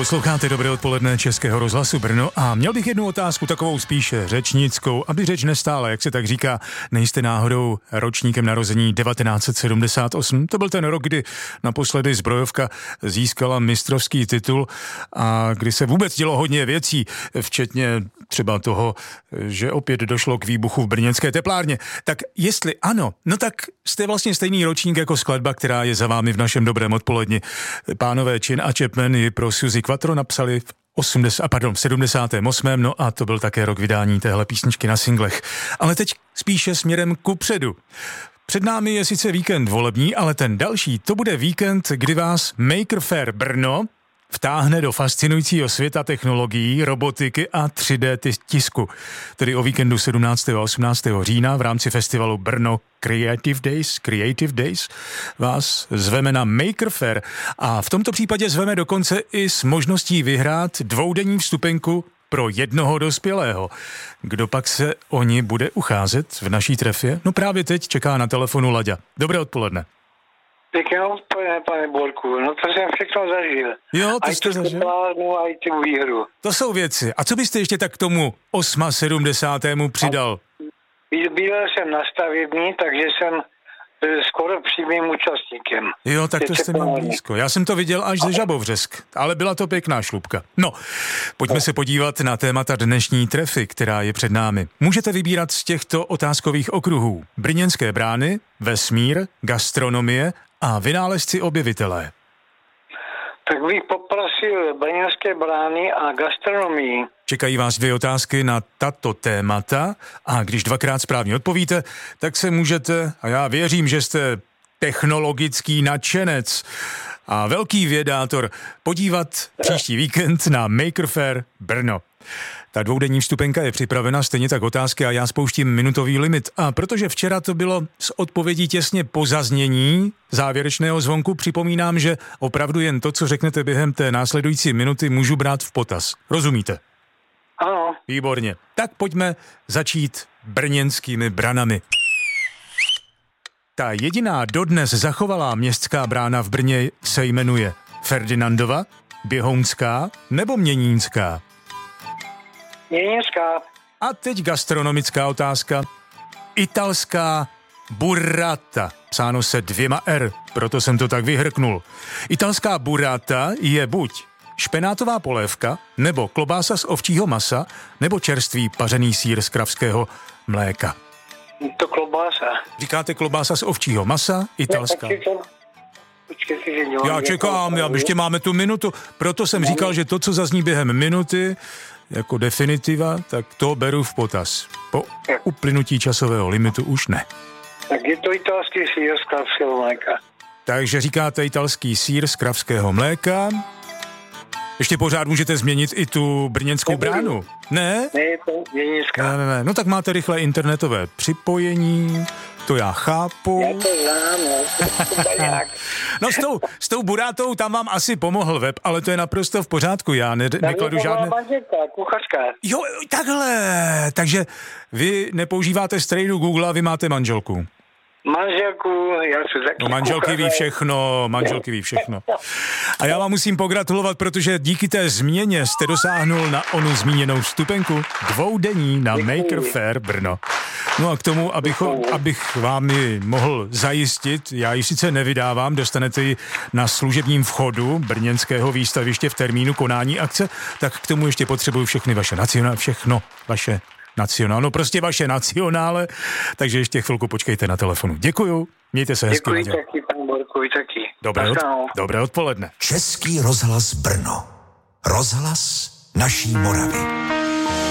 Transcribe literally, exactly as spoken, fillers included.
Posloucháte Dobré odpoledne Českého rozhlasu Brno a měl bych jednu otázku, takovou spíše řečnickou, aby řeč nestála, jak se tak říká, nejste náhodou ročníkem narození devatenáct set sedmdesát osm? To byl ten rok, kdy naposledy zbrojovka získala mistrovský titul a kdy se vůbec dělo hodně věcí, včetně třeba toho, že opět došlo k výbuchu v brněnské teplárně. Tak jestli ano, no tak jste vlastně stejný ročník jako skladba, která je za vámi v našem Dobrém odpoledni. Pánové Chin a Chapman ji pro Suzy Quattro napsali v osmdesátém, pardon, v sedmdesátém osmém No a to byl také rok vydání téhle písničky na singlech. Ale teď spíše směrem kupředu. Před námi je sice víkend volební, ale ten další, to bude víkend, kdy vás Maker Faire Brno vtáhne do fascinujícího světa technologií, robotiky a tři dé tisku. Tedy o víkendu sedmnáctého a osmnáctého října v rámci festivalu Brno Creative Days, Creative Days vás zveme na Maker Faire a v tomto případě zveme dokonce i s možností vyhrát dvoudenní vstupenku pro jednoho dospělého. Kdo pak se o ní bude ucházet v naší trefě? No právě teď čeká na telefonu Laďa. Dobré odpoledne. Pěkně odpoledne, pane Borku. No to jsem všechno zažil. Jo, to jste zažil. A i tu výhru. To jsou věci. A co byste ještě tak k tomu sedmdesátému osmému přidal? Byl jsem na stavební, takže jsem skoro přímým účastníkem. Jo, tak to jste měl blízko. Já jsem to viděl až ze Žabovřesk, ale byla to pěkná šlupka. No, pojďme se podívat na témata dnešní trefy, která je před námi. Můžete vybírat z těchto otázkových okruhů: brněnské brány, vesmír, gastronomie a vynálezci objevitelé. Tak bych poprosil brněnské brány a gastronomii. Čekají vás dvě otázky na tato témata a když dvakrát správně odpovíte, tak se můžete, a já věřím, že jste technologický nadšenec a velký vědátor, podívat příští víkend na Maker Faire Brno. Ta dvoudenní vstupenka je připravena, stejně tak otázky a já spouštím minutový limit. A protože včera to bylo s odpovědí těsně po zaznění závěrečného zvonku, připomínám, že opravdu jen to, co řeknete během té následující minuty, můžu brát v potaz. Rozumíte? Ano. Výborně. Tak pojďme začít brněnskými branami. Ta jediná dodnes zachovalá městská brána v Brně se jmenuje Ferdinandova, Běhounská nebo Měnínská? Měnínská. A teď gastronomická otázka. Italská burrata. Psáno se dvěma R, proto jsem to tak vyhrknul. Italská burrata je buď špenátová polévka, nebo klobása z ovčího masa, nebo čerstvý pařený sýr z kravského mléka. To klobása. Říkáte klobása z ovčího masa, italská. Já čekám, já ještě máme tu minutu, proto jsem říkal, že to, co zazní během minuty, jako definitiva, tak to beru v potaz. Po uplynutí časového limitu už ne. Tak je to italský sýr z kravského mléka. Takže říkáte italský sýr z kravského mléka. Ještě pořád můžete změnit i tu brněnskou bránu. Ne? Ne, je to měnínská. Ne, ne, ne. No tak máte rychlé internetové připojení, to já chápu. Já to znám, no s tou, s tou burátou tam vám asi pomohl web, ale to je naprosto v pořádku, já ne, nekladu žádné... manželka, kuchařka. Jo, takhle, takže vy nepoužíváte strejdu Google a vy máte manželku. Manželku, já jsem taky No manželky kuchaře. ví všechno, manželky ví všechno. A já vám musím pogratulovat, protože díky té změně jste dosáhnul na onu zmíněnou vstupenku dvoudenní na Maker Faire Brno. No a k tomu, abych, abych vám ji mohl zajistit, já ji sice nevydávám, dostanete ji na služebním vchodu brněnského výstaviště v termínu konání akce, tak k tomu ještě potřebuju všechny vaše nacionály, všechno vaše nacionál, no prostě vaše nacionále, takže ještě chvilku počkejte na telefonu. Děkuju, mějte se hezky. Děkuji taky, pan Borku, taky. Dobré, od, dobré odpoledne. Český rozhlas Brno. Rozhlas naší Moravy.